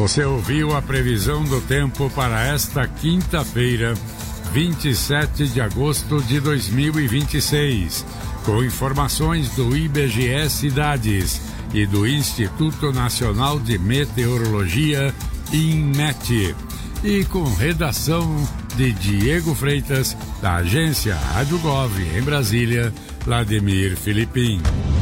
Você ouviu a previsão do tempo para esta quinta-feira, 27 de agosto de 2026, com informações do IBGE Cidades e do Instituto Nacional de Meteorologia, INMET, e com redação de Diego Freitas, da agência Rádio Gov em Brasília, Vladimir Filipim.